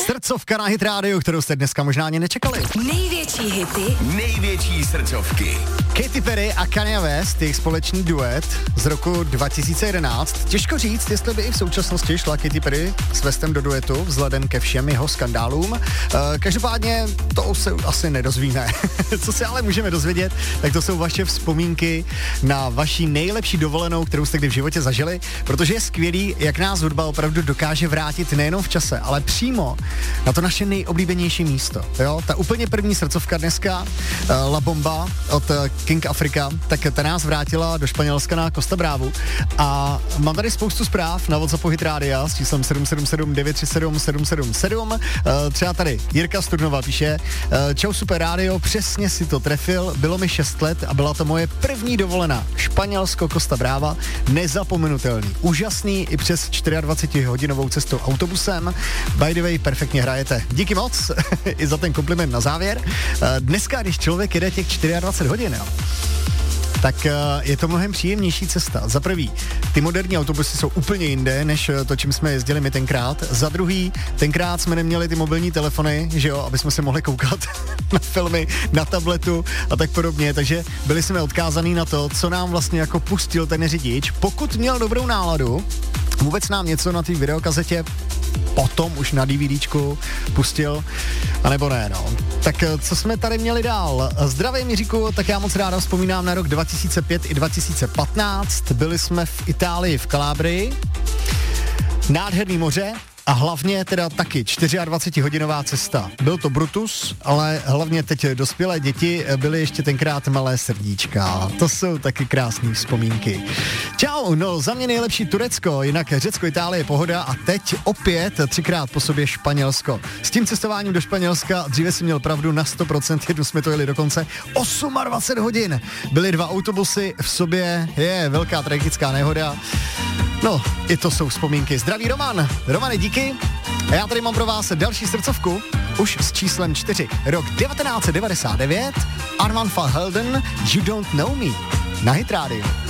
Srdcovka na Hit Radio, kterou jste dneska možná ani nečekali. Největší hity, největší srdcovky. Katy Perry a Kanye West, jejich společný duet z roku 2011. Těžko říct, jestli by i v současnosti šla Katy Perry s Westem do duetu, vzhledem ke všem jeho skandálům. Každopádně to se asi nedozvíme. Co se ale můžeme dozvědět, tak to jsou vaše vzpomínky na vaši nejlepší dovolenou, kterou jste kdy v životě zažili, protože je skvělý, jak nás hudba opravdu dokáže vrátit nejenom v čase, ale přímo na to naše nejoblíbenější místo. Jo? Ta úplně první srdcovka dneska, La Bomba od King Africa, tak ta nás vrátila do Španělska na Costa Bravu a mám tady spoustu zpráv na WhatsAppu Hit Rádia s číslem 777 937 777. Třeba tady Jirka Sturnova píše: čau super rádio, přesně si to trefil, bylo mi 6 let a byla to moje první dovolená. Španělsko, Costa Brava, nezapomenutelný, úžasný i přes 24hodinovou cestou autobusem. By the way, perfektně hrajete. Díky moc i za ten kompliment na závěr. Dneska, když člověk jede těch 24 hodin, jo, tak je to mnohem příjemnější cesta. Za prvý, ty moderní autobusy jsou úplně jinde, než to, čím jsme jezdili my tenkrát. Za druhý, tenkrát jsme neměli ty mobilní telefony, že jo, aby jsme se mohli koukat na filmy, na tabletu a tak podobně, takže byli jsme odkázaný na to, co nám vlastně jako pustil ten řidič. Pokud měl dobrou náladu, vůbec nám něco na té videokazetě potom už na DVDčku pustil, anebo ne, no. Tak co jsme tady měli dál? Zdravím Jiříku, tak já moc ráda vzpomínám na rok 2005 i 2015. Byli jsme v Itálii v Kalábrii. Nádherný moře. A hlavně teda taky 24hodinová cesta. Byl to Brutus, ale hlavně teď dospělé děti byly ještě tenkrát malé srdíčka. To jsou taky krásné vzpomínky. Čau, no za mě nejlepší Turecko, jinak Řecko, Itálie, pohoda a teď opět 3krát po sobě Španělsko. S tím cestováním do Španělska dříve si měl pravdu na 100%, jednu jsme to jeli dokonce 28 hodin. Byly 2 autobusy v sobě, je velká tragická nehoda. No, i to jsou vzpomínky. Zdraví Roman. Romane, díky. A já tady mám pro vás další srdcovku, už s číslem 4. Rok 1999, Armand van Helden, You Don't Know Me, na Hit Radio.